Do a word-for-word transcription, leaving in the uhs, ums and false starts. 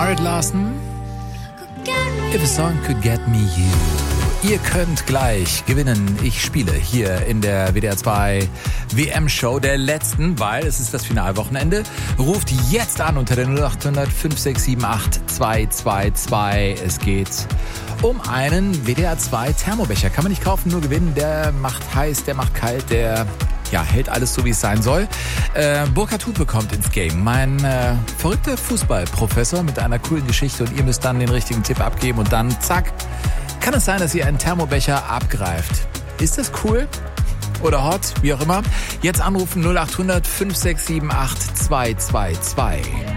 Margaret Larson, If a Song Could Get Me You. Ihr könnt gleich gewinnen. Ich spiele hier in der W D R zwei W M-Show der letzten, weil es ist das Finalwochenende. Ruft jetzt an unter der null acht hundert fünf sechs sieben acht zwei zwei zwei. Es geht um einen W D R zwei Thermobecher. Kann man nicht kaufen, nur gewinnen. Der macht heiß, der macht kalt, der ja, hält alles so, wie es sein soll. Äh, Burkhard Huth bekommt ins Game. Mein äh, verrückter Fußballprofessor mit einer coolen Geschichte und ihr müsst dann den richtigen Tipp abgeben und dann, zack, kann es sein, dass ihr einen Thermobecher abgreift. Ist das cool? Oder hot? Wie auch immer. Jetzt anrufen null acht hundert fünf sechs sieben acht zwei zwei zwei.